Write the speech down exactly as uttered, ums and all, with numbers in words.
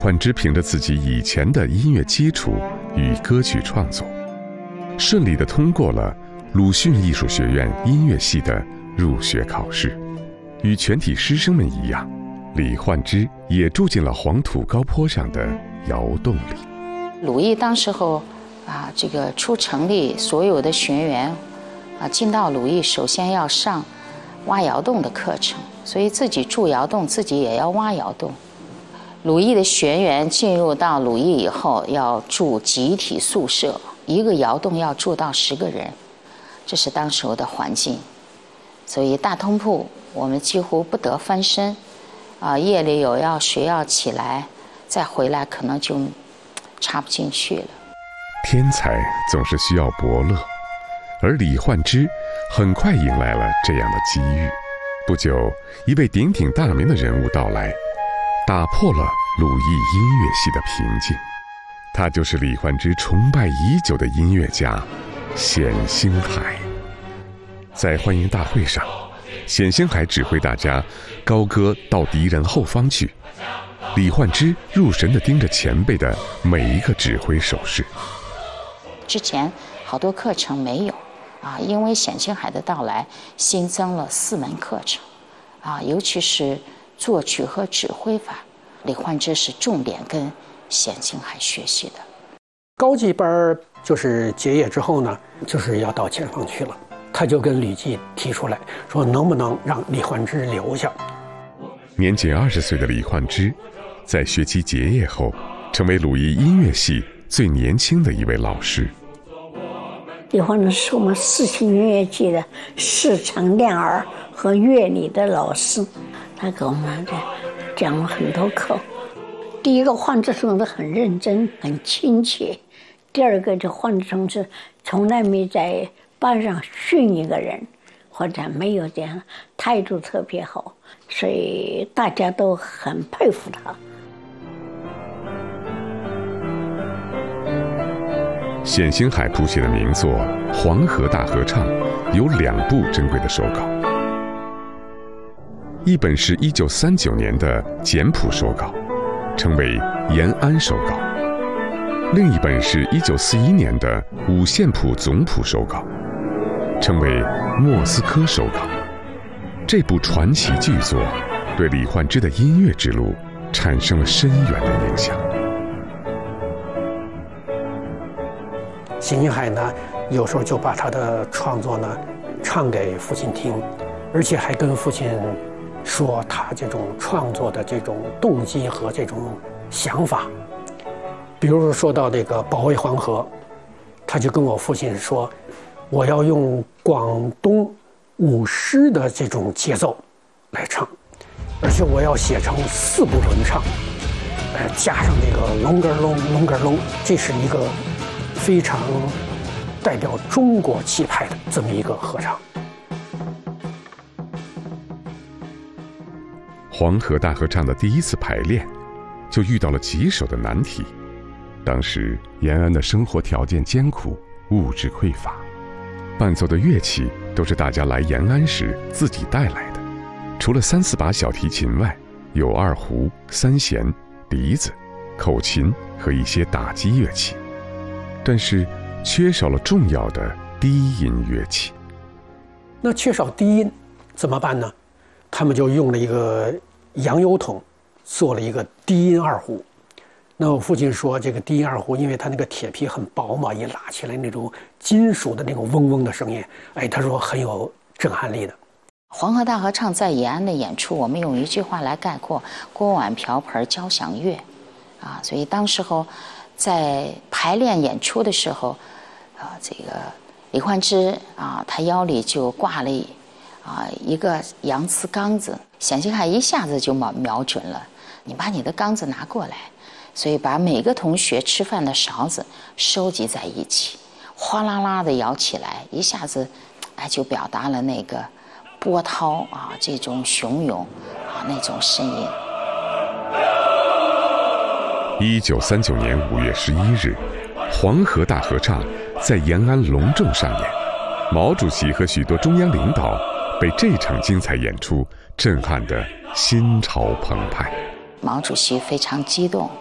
焕之凭着自己以前的音乐基础与歌曲创作，顺利地通过了鲁迅艺术学院音乐系的入学考试。与全体师生们一样，李焕之也住进了黄土高坡上的窑洞里。 鲁艺当时候啊，这个初成立，所有的学员啊进到鲁艺，首先要上挖窑洞的课程，所以自己住窑洞，自己也要挖窑洞。鲁艺的学员进入到鲁艺以后，要住集体宿舍，一个窑洞要住到十个人，这是当时候的环境。所以大通铺我们几乎不得翻身，啊，夜里有要谁要起来再回来，可能就插不进去了。 天才总是需要伯乐，而李焕之很快迎来了这样的机遇。不久，一位鼎鼎大名的人物到来，打破了鲁艺音乐系的平静。他就是李焕之崇拜已久的音乐家冼星海。在欢迎大会上，冼星海指挥大家高歌到敌人后方去，李焕之入神地盯着前辈的每一个指挥手势。 之前好多课程没有啊，因为冼星海的到来，新增了四门课程啊，尤其是作曲和指挥法，李焕之是重点跟冼星海学习的。 高级班就是结业之后呢，就是要到前方去了。他就跟吕骥提出来说，能不能让李焕之留下。 年仅二十岁的李焕之，在学期结业后，成为鲁艺音乐系最年轻的一位老师。 李焕之是我们四期音乐系的视唱练耳和乐理的老师，他给我们讲了很多课。第一个，焕之同志很认真很亲切；第二个，这焕之同志从来没在班上训一个人，或者没有这样，态度特别好，所以大家都很佩服他。 冼星海谱写的名作《黄河大合唱》有两部珍贵的手稿，一本是一九三九年的简谱手稿，称为延安手稿；另一本是一九四一年的五线谱总谱手稿，称为莫斯科手稿。这部传奇巨作对李焕之的音乐之路产生了深远的影响。 冼星海呢，有时候就把他的创作呢唱给父亲听，而且还跟父亲说他这种创作的这种动机和这种想法。比如说说到这个保卫黄河，他就跟我父亲说，我要用广东舞狮的这种节奏来唱，而且我要写成四部轮唱，呃，加上那个隆格隆隆格隆，这是一个非常代表中国气派的这么一个合唱。 黄河大合唱的第一次排练，就遇到了棘手的难题。当时延安的生活条件艰苦，物质匮乏，伴奏的乐器都是大家来延安时自己带来的，除了三四把小提琴外，有二胡、三弦、笛子、口琴和一些打击乐器，但是缺少了重要的低音乐器。 那缺少低音怎么办呢？他们就用了一个洋油桶，做了一个低音二胡。那我父亲说，这个低音二胡，因为它那个铁皮很薄嘛，一拉起来那种金属的那种嗡嗡的声音，哎，他说很有震撼力的。 黄河大合唱在延安的演出，我们用一句话来概括：锅碗瓢盆交响乐，啊，所以当时候在排练演出的时候，啊，这个李焕之啊，他腰里就挂了一啊一个洋瓷缸子，冼星海一下子就瞄瞄准了，你把你的缸子拿过来。所以把每个同学吃饭的勺子收集在一起，哗啦啦的摇起来，一下子哎就表达了那个波涛啊这种汹涌啊那种声音。 一九三九年五月十一日，黄河大合唱在延安隆重上演，毛主席和许多中央领导被这场精彩演出震撼得心潮澎湃。 毛主席非常激动